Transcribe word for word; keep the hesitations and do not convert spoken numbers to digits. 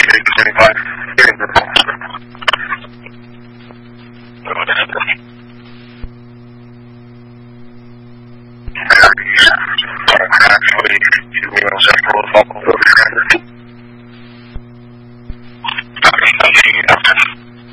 eight twenty-five. Getting the phone. Actually, you know, Central Falcon Building Center.